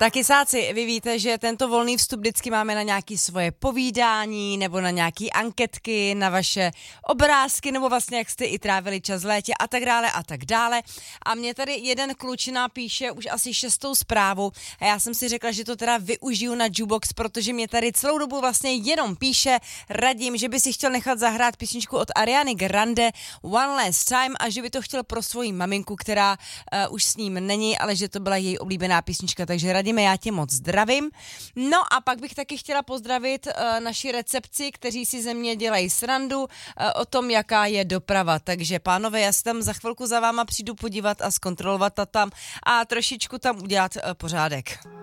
Taky sáci, vy víte, že tento volný vstup vždycky máme na nějaké svoje povídání nebo na nějaké anketky, na vaše obrázky nebo vlastně jak jste i trávili čas v létě a tak dále a tak dále. A mě tady jeden klučina píše už asi 6. zprávu a já jsem si řekla, že to teda využiju na Jukebox, protože mě tady celou dobu vlastně jenom píše Radim, že by si chtěl nechat zahrát písničku od Ariany Grande One Last Time a že by to chtěl pro svoji maminku, která už s ním není, ale že to byla její oblíbená písnička, takže Radime, já tě moc zdravím. No a pak bych taky chtěla pozdravit naši recepci, kteří si ze mě dělají srandu o tom, jaká je doprava. Takže pánové, já se tam za chvilku za váma přijdu podívat a zkontrolovat to tam a trošičku tam udělat pořádek.